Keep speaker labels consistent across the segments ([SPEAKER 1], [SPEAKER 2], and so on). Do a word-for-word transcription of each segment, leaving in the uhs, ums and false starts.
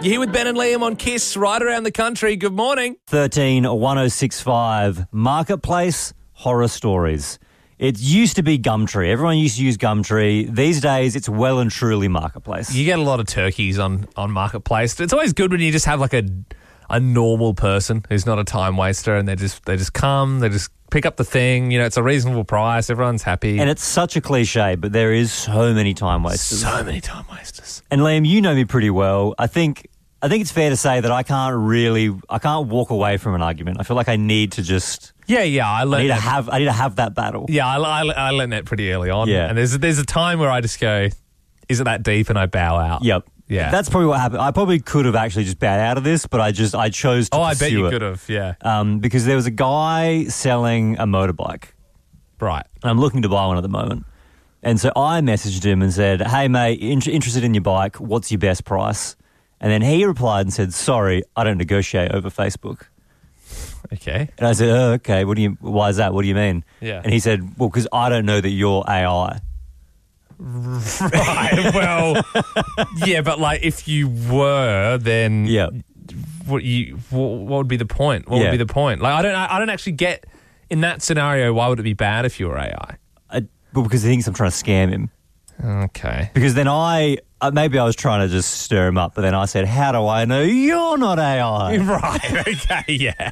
[SPEAKER 1] You're here with Ben and Liam on Kiss right around the country. Good morning.
[SPEAKER 2] thirteen one oh six five Marketplace horror stories. It used to be Gumtree. Everyone used to use Gumtree. These days, it's well and truly Marketplace.
[SPEAKER 1] You get a lot of turkeys on, on Marketplace. It's always good when you just have like a a normal person who's not a time waster, and they just they just come, they just pick up the thing. You know, it's a reasonable price. Everyone's happy.
[SPEAKER 2] And it's such a cliche, but there is so many time wasters.
[SPEAKER 1] So many time wasters.
[SPEAKER 2] And Liam, you know me pretty well. I think I think it's fair to say that I can't really I can't walk away from an argument. I feel like I need to just
[SPEAKER 1] Yeah, yeah. I
[SPEAKER 2] I
[SPEAKER 1] learned
[SPEAKER 2] need to
[SPEAKER 1] that.
[SPEAKER 2] have I need to have that battle.
[SPEAKER 1] Yeah, I, I, I learned that pretty early on.
[SPEAKER 2] Yeah.
[SPEAKER 1] And there's there's a time where I just go, is it that deep? And I bow out.
[SPEAKER 2] Yep.
[SPEAKER 1] Yeah.
[SPEAKER 2] That's probably what happened. I probably could have actually just bowed out of this, but I just I chose to
[SPEAKER 1] Oh, I
[SPEAKER 2] pursue
[SPEAKER 1] bet you
[SPEAKER 2] it.
[SPEAKER 1] could have. Yeah.
[SPEAKER 2] Um, because there was a guy selling a motorbike.
[SPEAKER 1] Right.
[SPEAKER 2] And I'm looking to buy one at the moment. And so I messaged him and said, hey, mate, in- interested in your bike, what's your best price? And then he replied and said, sorry, I don't negotiate over Facebook.
[SPEAKER 1] Okay.
[SPEAKER 2] And I said, oh, okay, what do you, why is that? What do you mean?
[SPEAKER 1] Yeah.
[SPEAKER 2] And he said, well, because I don't know that you're A I.
[SPEAKER 1] Right. Well, yeah, but like if you were, then
[SPEAKER 2] Yeah.
[SPEAKER 1] what you what, what would be the point? What
[SPEAKER 2] Yeah.
[SPEAKER 1] would be the point? Like I don't I don't actually get in that scenario. Why would it be bad if you were A I?
[SPEAKER 2] I, well, because he thinks I'm trying to scam him.
[SPEAKER 1] Okay.
[SPEAKER 2] Because then I, uh, maybe I was trying to just stir him up, but then I said, how do I know you're not A I?
[SPEAKER 1] Right. Okay. Yeah.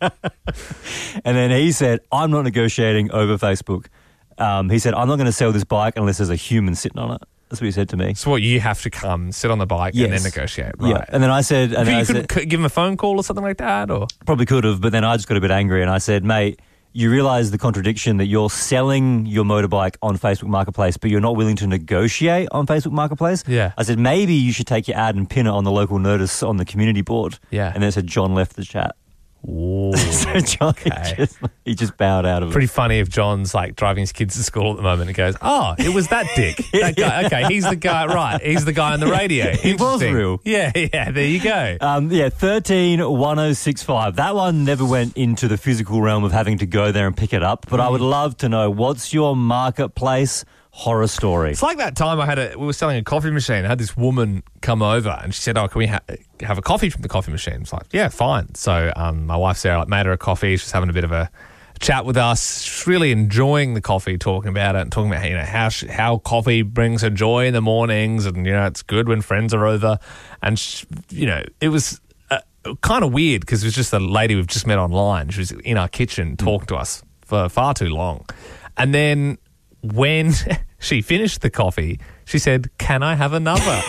[SPEAKER 2] And then he said, I'm not negotiating over Facebook. Um, he said, I'm not going to sell this bike unless there's a human sitting on it. That's what he said to me.
[SPEAKER 1] So what? You have to come sit on the bike and
[SPEAKER 2] Yes.
[SPEAKER 1] then negotiate. Right.
[SPEAKER 2] Yeah. And then I said, and then
[SPEAKER 1] you
[SPEAKER 2] I
[SPEAKER 1] couldn't
[SPEAKER 2] said,
[SPEAKER 1] c- give him a phone call or something like that, or
[SPEAKER 2] probably could have, but then I just got a bit angry and I said, mate, you realise the contradiction that you're selling your motorbike on Facebook Marketplace, but you're not willing to negotiate on Facebook Marketplace?
[SPEAKER 1] Yeah.
[SPEAKER 2] I said, maybe you should take your ad and pin it on the local notice on the community board.
[SPEAKER 1] Yeah.
[SPEAKER 2] And then it said, John left the chat.
[SPEAKER 1] Ooh,
[SPEAKER 2] So John,
[SPEAKER 1] okay.
[SPEAKER 2] he, just, he just bowed out of
[SPEAKER 1] Pretty funny if John's like driving his kids to school at the moment and goes, oh, it was that dick. That guy. Okay, he's the guy, right. He's the guy on the radio.
[SPEAKER 2] He was
[SPEAKER 1] Interesting.
[SPEAKER 2] real.
[SPEAKER 1] Yeah, yeah, there you go.
[SPEAKER 2] it. Um, yeah, thirteen one oh six five. That one never went into the physical realm of having to go there and pick it up, but I would love to know, what's your Marketplace horror story?
[SPEAKER 1] It's like that time I had a, we were selling a coffee machine. I had this woman come over and she said, oh, can we ha- have a coffee from the coffee machine? It's like, yeah, fine. So um, my wife Sarah like, made her a coffee. She's having a bit of a chat with us. She's really enjoying the coffee, talking about it and talking about, you know, how she, how coffee brings her joy in the mornings, and, you know, it's good when friends are over. And, she, you know, it was uh, kind of weird because it was just a lady we've just met online. She was in our kitchen talking to us for far too long. And then when she finished the coffee, she said, can I have another?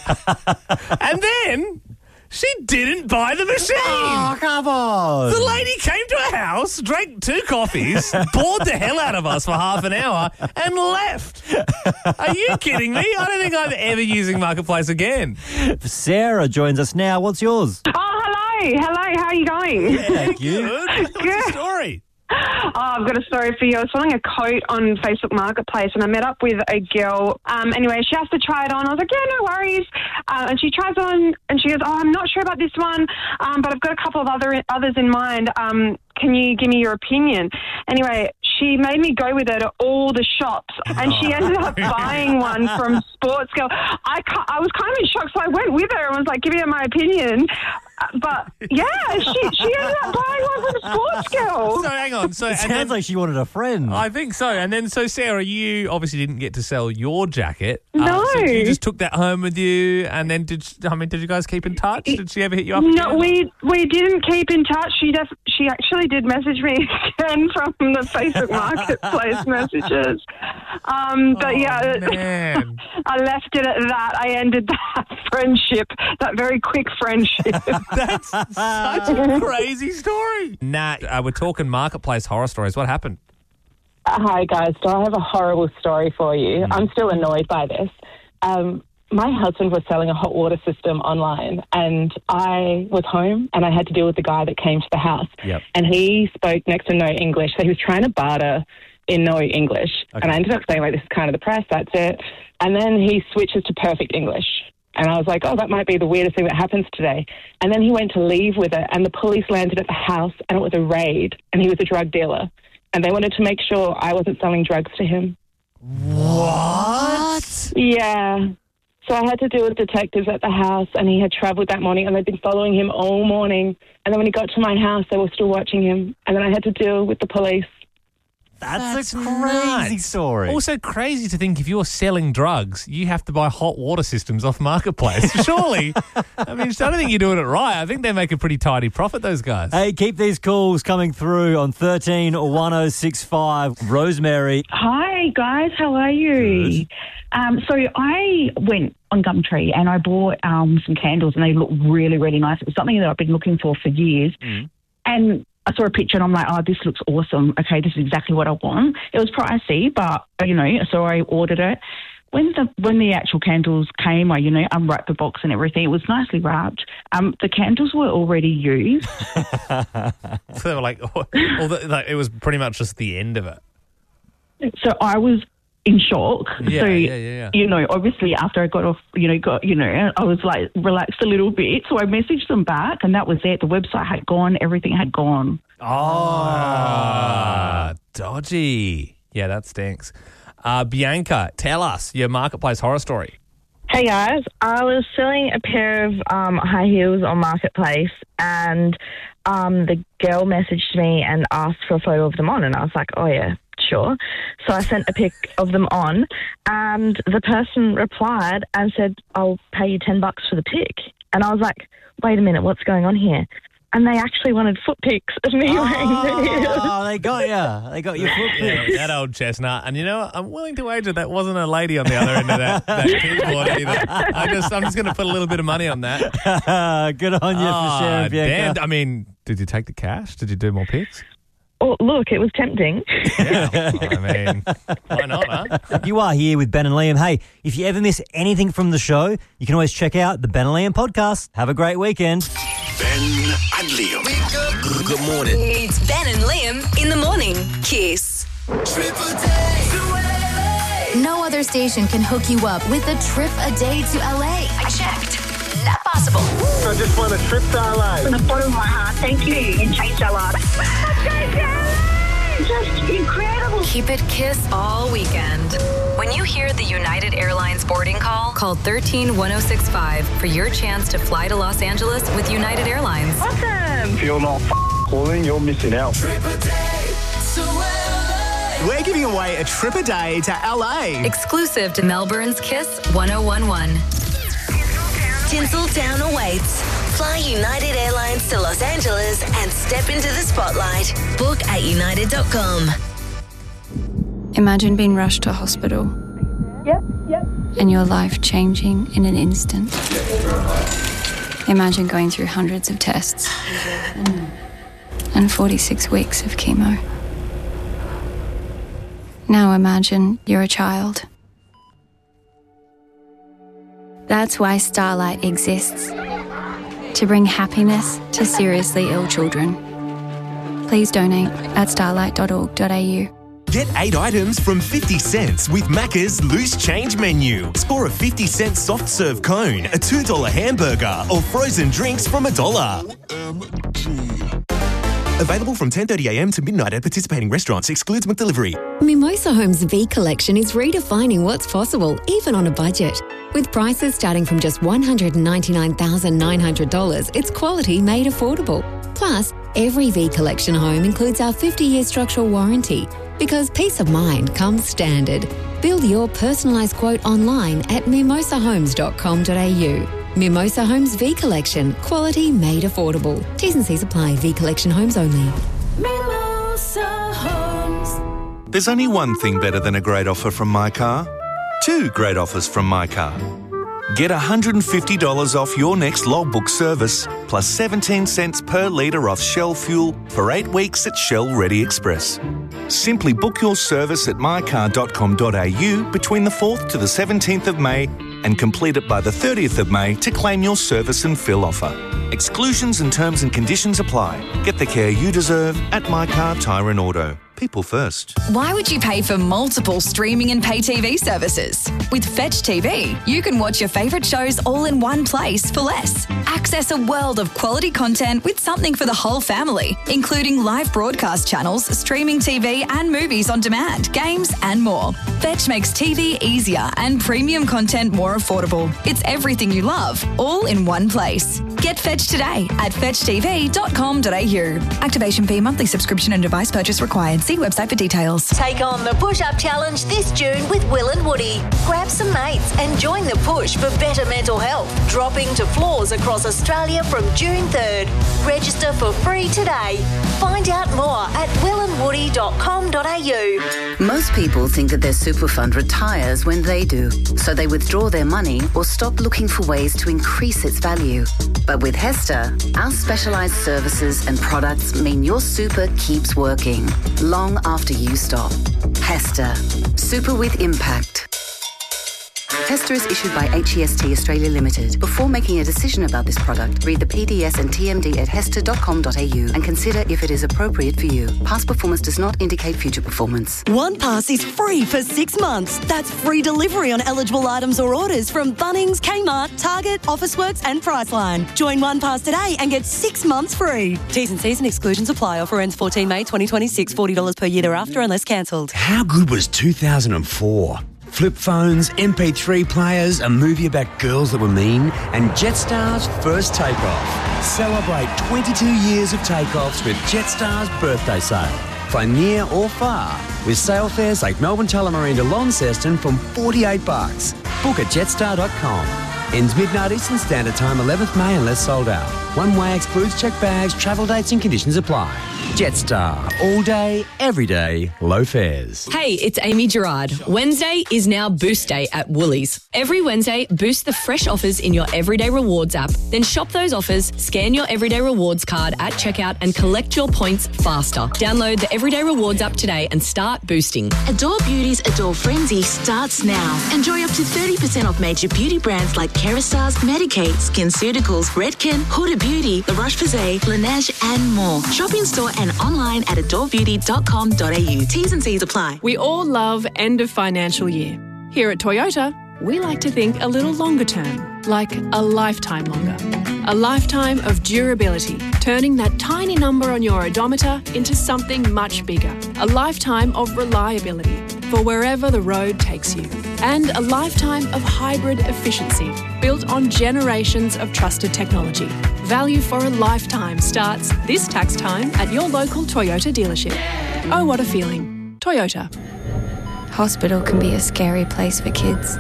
[SPEAKER 1] And then she didn't buy the machine.
[SPEAKER 2] Oh, come on.
[SPEAKER 1] The lady came to our house, drank two coffees, bored the hell out of us for half an hour, and left. Are you kidding me? I don't think I'm ever using Marketplace again.
[SPEAKER 2] Sarah joins us now. What's yours?
[SPEAKER 3] Oh, hello. Hello. How are you going?
[SPEAKER 2] Thank you.
[SPEAKER 1] Good. What's the story?
[SPEAKER 3] Oh, I've got a story for you. I was selling a coat on Facebook Marketplace and I met up with a girl. Um, anyway, she has to try it on. I was like, yeah, no worries. Uh, and she tries on and she goes, oh, I'm not sure about this one, um, but I've got a couple of other others in mind. Um, can you give me your opinion? Anyway, she made me go with her to all the shops and she ended up buying one from Sports Girl. I, ca- I was kind of in shock, so I went with her and was like, giving her my opinion. Uh, but, yeah, she, she ended up buying one from Sports Girl.
[SPEAKER 1] So hang on. So
[SPEAKER 2] It
[SPEAKER 1] and
[SPEAKER 2] sounds
[SPEAKER 1] then,
[SPEAKER 2] like she wanted a friend.
[SPEAKER 1] I think so. And then, so Sarah, you obviously didn't get to sell your jacket. Uh,
[SPEAKER 3] No.
[SPEAKER 1] so you just took that home with you, and then did I mean, did you guys keep in touch? Did she ever hit you up?
[SPEAKER 3] No,
[SPEAKER 1] again?
[SPEAKER 3] we we didn't keep in touch. She def- she actually did message me again from the Facebook Marketplace messages. Um, but
[SPEAKER 1] Oh,
[SPEAKER 3] yeah,
[SPEAKER 1] man.
[SPEAKER 3] I left it at that. I ended that friendship, that very quick friendship.
[SPEAKER 1] That's such a crazy story. Nah, uh, we're talking Marketplace horror stories. What happened?
[SPEAKER 4] Hi, guys. So I have a horrible story for you. I'm still annoyed by this. Um, my husband was selling a hot water system online, and I was home, and I had to deal with the guy that came to the house.
[SPEAKER 2] Yep.
[SPEAKER 4] And he spoke next to no English, so he was trying to barter in no English.
[SPEAKER 2] Okay.
[SPEAKER 4] And I ended up saying, like, this is kind of the price, that's it. And then he switches to perfect English. And I was like, oh, that might be the weirdest thing that happens today. And then he went to leave with it, and the police landed at the house, and it was a raid, and he was a drug dealer. And they wanted to make sure I wasn't selling drugs to him.
[SPEAKER 2] What?
[SPEAKER 4] Yeah. So I had to deal with detectives at the house, and he had travelled that morning, and they'd been following him all morning. And then when he got to my house, they were still watching him. And then I had to deal with the police.
[SPEAKER 2] That's,
[SPEAKER 1] That's
[SPEAKER 2] a crazy
[SPEAKER 1] nuts.
[SPEAKER 2] story.
[SPEAKER 1] Also crazy to think if you're selling drugs, you have to buy hot water systems off Marketplace. Surely, I mean, I don't think you're doing it right. I think they make a pretty tidy profit, those guys.
[SPEAKER 2] Hey, keep these calls coming through on thirteen one oh six five. Rosemary.
[SPEAKER 5] Hi, guys. How are you? Um, so I went on Gumtree and I bought um, some candles and they look really, really nice. It was something that I've been looking for for years. Mm. And I saw a picture and I'm like, oh, this looks awesome. Okay, this is exactly what I want. It was pricey, but, you know, so I ordered it. When the when the actual candles came, I, you know, unwrapped the box and everything. It was nicely wrapped. Um, the candles were already used.
[SPEAKER 1] So they were like, oh, although, like, it was pretty much just the end of it.
[SPEAKER 5] So I was in shock.
[SPEAKER 1] Yeah,
[SPEAKER 5] so,
[SPEAKER 1] yeah, yeah, yeah.
[SPEAKER 5] you know, obviously after I got off, you know, got, you know, I was like relaxed a little bit. So I messaged them back and that was it. The website had gone. Everything had gone.
[SPEAKER 1] Oh, ah, dodgy. Yeah, that stinks. Uh, Bianca, tell us your Marketplace horror story.
[SPEAKER 6] Hey guys, I was selling a pair of um, high heels on Marketplace and um, the girl messaged me and asked for a photo of them on and I was like, oh yeah, sure. So I sent a pic of them on and the person replied and said, I'll pay you ten bucks for the pic. And I was like, wait a minute, what's going on here? And they actually wanted foot pics of me
[SPEAKER 2] oh,
[SPEAKER 6] wearing the heels.
[SPEAKER 2] Oh, they got you. They got your foot pics.
[SPEAKER 1] Yeah, that old chestnut. And you know what? I'm willing to wager that wasn't a lady on the other end of that, that keyboard either. I just, I'm just going to put a little bit of money on that.
[SPEAKER 2] Good on you
[SPEAKER 1] oh,
[SPEAKER 2] for sharing, Bianca.
[SPEAKER 1] damn. I mean, did you take the cash? Did you do more pics?
[SPEAKER 6] Oh, look, it was tempting.
[SPEAKER 1] Yeah, well, I mean, why not, huh?
[SPEAKER 2] You are here with Ben and Liam. Hey, if you ever miss anything from the show, you can always check out the Ben and Liam podcast. Have a great weekend.
[SPEAKER 7] Ben and Liam. Wake up. Good morning.
[SPEAKER 8] It's Ben and Liam in the morning. Kiss.
[SPEAKER 9] No other station can hook you up with a trip a day to L A.
[SPEAKER 8] I checked. Not possible.
[SPEAKER 10] I just want a trip to L A.
[SPEAKER 11] From the bottom of my heart, thank you. It changed our lives. Let's go to L A! Just incredible.
[SPEAKER 8] Keep it Kiss all weekend. When you hear the United Airlines boarding call, call thirteen one oh six five for your chance to fly to Los Angeles with United Airlines.
[SPEAKER 6] Awesome.
[SPEAKER 10] If you're not calling, you're missing out.
[SPEAKER 12] We're giving away a trip a day to L A.
[SPEAKER 8] Exclusive to Melbourne's Kiss one oh one one.
[SPEAKER 13] Tinseltown awaits. Fly United Airlines to Los Angeles and step into the spotlight. Book at united dot com.
[SPEAKER 14] Imagine being rushed to hospital.
[SPEAKER 11] Yep, yep.
[SPEAKER 14] And your life changing in an instant. Imagine going through hundreds of tests and forty-six weeks of chemo. Now imagine you're a child. That's why Starlight exists. To bring happiness to seriously ill children. Please donate at starlight dot org dot a u.
[SPEAKER 15] Get eight items from fifty cents with Macca's Loose Change menu. Score a fifty cent soft serve cone, a two dollar hamburger, or frozen drinks from a dollar. Available from ten thirty a m to midnight at participating restaurants. Excludes McDelivery.
[SPEAKER 16] Mimosa Homes V Collection is redefining what's possible, even on a budget. With prices starting from just one hundred ninety-nine thousand nine hundred dollars, it's quality made affordable. Plus, every V Collection home includes our fifty-year structural warranty, because peace of mind comes standard. Build your personalised quote online at mimosa homes dot com dot a u. Mimosa Homes V Collection. Quality made affordable. T's and C's apply. V Collection homes only.
[SPEAKER 17] Mimosa Homes. There's only one thing better than a great offer from My Car. Two great offers from My Car. Get one hundred fifty dollars off your next logbook service, plus seventeen cents per litre off Shell fuel for eight weeks at Shell Ready Express. Simply book your service at my car dot com dot a u between the fourth to the seventeenth of May and complete it by the thirtieth of May to claim your service and fill offer. Exclusions and terms and conditions apply. Get the care you deserve at My Car Tyre and Auto. People first.
[SPEAKER 18] Why would you pay for multiple streaming and pay T V services? With Fetch T V, you can watch your favourite shows all in one place for less. Access a world of quality content with something for the whole family, including live broadcast channels, streaming T V and movies on demand, games and more. Fetch makes T V easier and premium content more affordable. It's everything you love, all in one place. Get Fetch today at fetch t v dot com dot a u. Activation fee, monthly subscription and device purchase required. See website for details.
[SPEAKER 13] Take on the push-up challenge this June with Will and Woody. Grab some mates and join the push for better mental health. Dropping to floors across Australia from June third. Register for free today. Find out more at will and woody dot com dot a u.
[SPEAKER 19] Most people think that their super fund retires when they do, so they withdraw their money or stop looking for ways to increase its value. But with Hester, our specialised services and products mean your super keeps working long after you stop. Hester. Super with impact. Hester is issued by H E S T Australia Limited. Before making a decision about this product, read the P D S and T M D at hester dot com dot a u and consider if it is appropriate for you. Past performance does not indicate future performance.
[SPEAKER 20] OnePass is free for six months. That's free delivery on eligible items or orders from Bunnings, Kmart, Target, Officeworks and Priceline. Join OnePass today and get six months free. T's and C's and exclusions apply. Offer ends fourteen May twenty twenty-six. forty dollars per year thereafter unless cancelled.
[SPEAKER 21] How good was two thousand four? Flip phones, M P three players, a movie about girls that were mean, and Jetstar's first takeoff. Celebrate twenty-two years of takeoffs with Jetstar's birthday sale. Fly near or far with sale fares like Melbourne Tullamarine to Launceston from forty-eight bucks. Book at jetstar dot com. Ends midnight Eastern Standard Time, eleventh May unless sold out. One way excludes checked bags, travel dates and conditions apply. Jetstar. All day, every day, low fares.
[SPEAKER 22] Hey, it's Amy Gerard. Wednesday is now Boost Day at Woolies. Every Wednesday, boost the fresh offers in your Everyday Rewards app. Then shop those offers, scan your Everyday Rewards card at checkout and collect your points faster. Download the Everyday Rewards app today and start boosting.
[SPEAKER 23] Adore Beauty's Adore Frenzy starts now. Enjoy up to thirty percent off major beauty brands like Kerastars, Medik8, SkinCeuticals, Redken, Huda Beauty, La Roche-Posay, Laneige and more. Shop in store and online at adore beauty dot com dot a u. T's and C's apply.
[SPEAKER 24] We all love end of financial year. Here at Toyota, we like to think a little longer term, like a lifetime longer. A lifetime of durability, turning that tiny number on your odometer into something much bigger. A lifetime of reliability for wherever the road takes you. And a lifetime of hybrid efficiency built on generations of trusted technology. Value for a lifetime starts this tax time at your local Toyota dealership. Oh, what a feeling. Toyota.
[SPEAKER 14] Hospital can be a scary place for kids.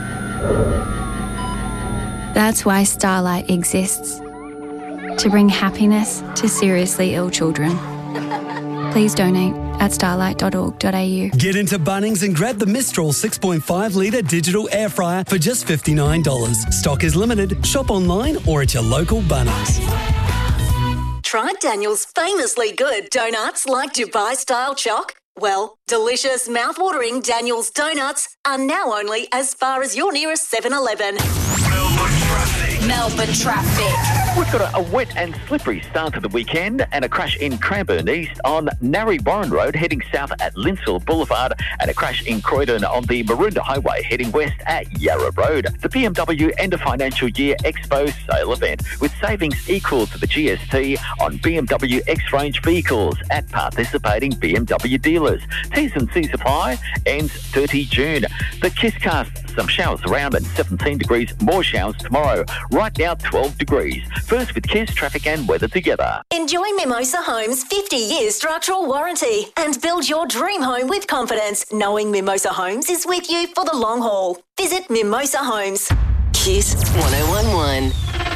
[SPEAKER 14] That's why Starlight exists. To bring happiness to seriously ill children. Please donate at starlight dot org dot a u.
[SPEAKER 25] Get into Bunnings and grab the Mistral six point five litre digital air fryer for just fifty-nine dollars. Stock is limited. Shop online or at your local Bunnings.
[SPEAKER 13] Tried Daniel's famously good donuts like Dubai-style choc? Well, delicious, mouth-watering Daniel's donuts are now only as far as your nearest seven eleven. Melbourne traffic.
[SPEAKER 26] We've got a, a wet and slippery start to the weekend and a crash in Cranbourne East on Narre-Warren Road heading south at Linsfield Boulevard and a crash in Croydon on the Maroondah Highway heading west at Yarra Road. The B M W End of Financial Year Expo sale event with savings equal to the G S T on B M W X-Range vehicles at participating B M W dealers. T's and C's apply, ends thirtieth June. The Kisscast, some showers around and seventeen degrees, more showers tomorrow. Right now, twelve degrees. First with Kiss, traffic and weather together.
[SPEAKER 13] Enjoy Mimosa Homes' fifty year structural warranty and build your dream home with confidence, knowing Mimosa Homes is with you for the long haul. Visit Mimosa Homes.
[SPEAKER 27] Kiss one oh one one.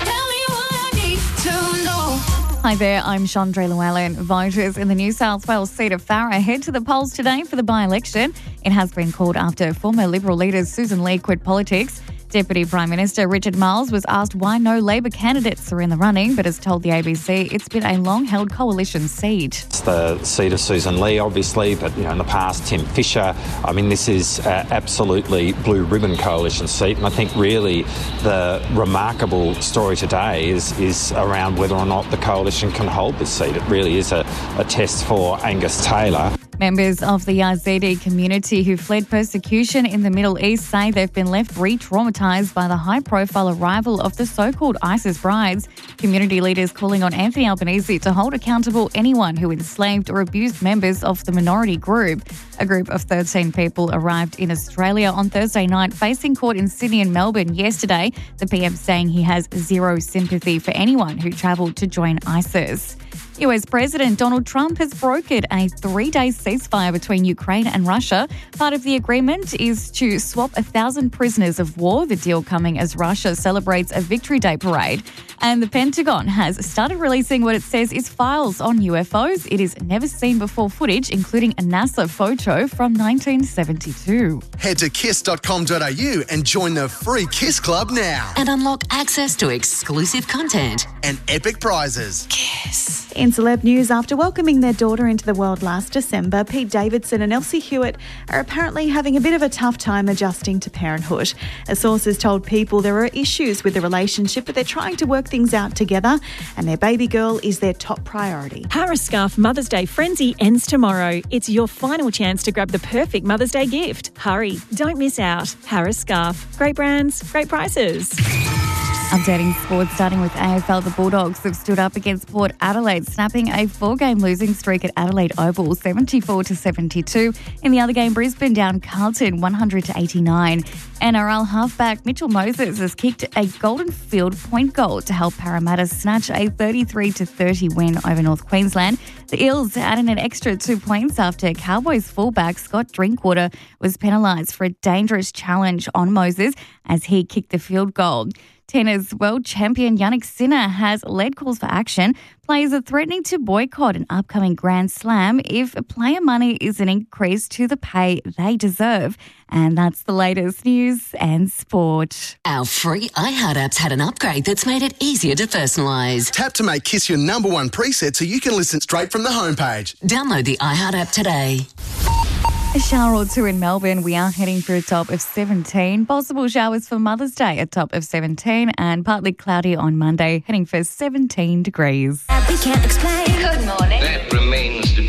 [SPEAKER 28] Hi there, I'm Chandra Llewellyn. Voters in the New South Wales seat of Farrer head to the polls today for the by-election. It has been called after former Liberal leader Susan Lee quit politics. Deputy Prime Minister Richard Marles was asked why no Labor candidates are in the running, but has told the A B C it's been a long-held coalition seat.
[SPEAKER 29] It's the seat of Susan Lee, obviously, but you know, in the past, Tim Fisher. I mean, this is uh, absolutely blue ribbon coalition seat, and I think really the remarkable story today is is around whether or not the coalition can hold this seat. It really is a, a test for Angus Taylor.
[SPEAKER 28] Members of the Yazidi community who fled persecution in the Middle East say they've been left re-traumatised by the high-profile arrival of the so-called ISIS brides. Community leaders calling on Anthony Albanese to hold accountable anyone who enslaved or abused members of the minority group. A group of thirteen people arrived in Australia on Thursday night, facing court in Sydney and Melbourne yesterday. The P M saying he has zero sympathy for anyone who travelled to join ISIS. U S President Donald Trump has brokered a three-day ceasefire between Ukraine and Russia. Part of the agreement is to swap a thousand prisoners of war, the deal coming as Russia celebrates a Victory Day parade. And the Pentagon has started releasing what it says is files on U F Os. It is never-seen-before footage, including a NASA photo from nineteen seventy-two.
[SPEAKER 1] Head to kiss dot com dot a u and join the free Kiss Club now.
[SPEAKER 27] And unlock access to exclusive content
[SPEAKER 1] and epic prizes.
[SPEAKER 27] Kiss.
[SPEAKER 2] In celeb news, after welcoming their daughter into the world last December, Pete Davidson and Elsie Hewitt are apparently having a bit of a tough time adjusting to parenthood. A source has told People there are issues with the relationship, but they're trying to work things out together, and their baby girl is their top priority.
[SPEAKER 3] Harris Scarf Mother's Day Frenzy ends tomorrow. It's your final chance to grab the perfect Mother's Day gift. Hurry, don't miss out. Harris Scarf. Great brands, great prices.
[SPEAKER 28] Updating sports, starting with A F L, the Bulldogs have stood up against Port Adelaide, snapping a four-game losing streak at Adelaide Oval, seventy-four to seventy-two. In the other game, Brisbane down Carlton, one hundred to eighty-nine. N R L halfback Mitchell Moses has kicked a Golden Field point goal to help Parramatta snatch a thirty-three to thirty win over North Queensland. The Eels added an extra two points after Cowboys fullback Scott Drinkwater was penalised for a dangerous challenge on Moses as he kicked the field goal. Tennis world champion Jannik Sinner has led calls for action. Players are threatening to boycott an upcoming Grand Slam if player money isn't increased to the pay they deserve. And that's the latest news and sport.
[SPEAKER 27] Our free iHeart app's had an upgrade that's made it easier to personalise.
[SPEAKER 1] Tap to make Kiss your number one preset so you can listen straight from the homepage.
[SPEAKER 27] Download the iHeart app today.
[SPEAKER 28] A shower or two in Melbourne. We are heading for a top of seventeen. Possible showers for Mother's Day, a top of seventeen, and partly cloudy on Monday, heading for seventeen degrees.
[SPEAKER 4] We can't explain. Good morning. That remains to